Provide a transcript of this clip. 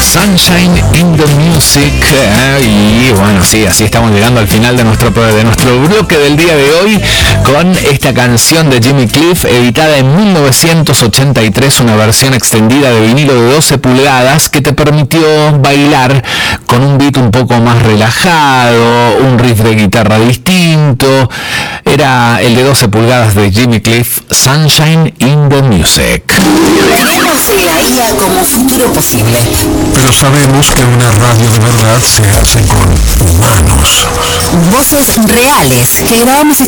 Sunshine in the Music. Y bueno, sí, así estamos llegando al final de nuestro bloque del día de hoy con esta canción de Jimmy Cliff, editada en 1983, una versión extendida de vinilo de 12 pulgadas que te permitió bailar con un beat un poco más relajado, un riff de guitarra distinto. Era el de 12 pulgadas de Jimmy Cliff, Sunshine in the Music. Vemos la IA como futuro posible, pero sabemos que una radio de verdad se hace con humanos. voces reales que grabamos